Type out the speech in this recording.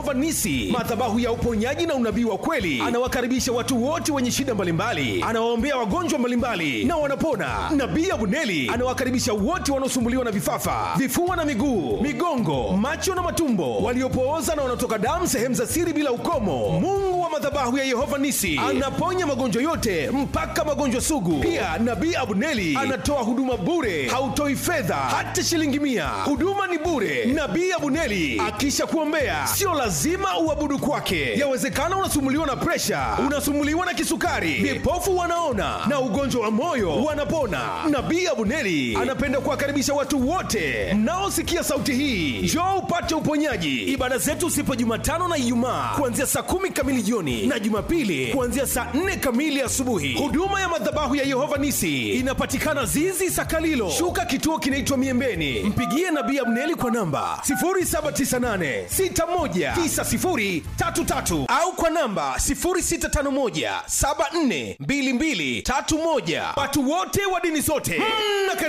Yehova Nisi, madhabahu ya uponyaji na unabii wa kweli. Anawakaribisha watu wote wenye shida mbalimbali, anawaombea wagonjwa mbalimbali na wanapona. Nabii Abuneli anawakaribisha wote wanaosumbuliwa na vifafa, vifua na miguu, migongo, macho na matumbo, waliopooza na wanaotoka damu sehemu za siri bila ukomo. Mungu wa madhabahu ya Yehova Nisi anaponya magonjwa yote mpaka magonjwa sugu. Pia Nabii Abuneli anatoa huduma bure, hautoi fedha hata shilingi 100. Huduma ni bure. Nabii Abuneli akisha kuombea, sio lazima uabudu kwake. Yawezekana unasumbuliwa na presha, unasumbuliwa na kisukari, vipofu wanaona na ugonjwa wa moyo wanapona. Nabii Abuneli anapenda kuwakaribisha watu wote mnaosikia sauti hii, njoo upate uponyaji. Ibada zetu zipo Jumatano na Ijumaa kuanzia saa 10 kamili jioni na Jumapili kuanzia saa 4 kamili asubuhi. Huduma ya madhabahu ya Yehova Nisi inapatikana Zizi Sakalilo, shuka kituo kinaitwa Miembeni. Mpigie Nabii Abuneli kwa namba 0798619033 au kwa namba 0651742231. Watu wote wa dini zote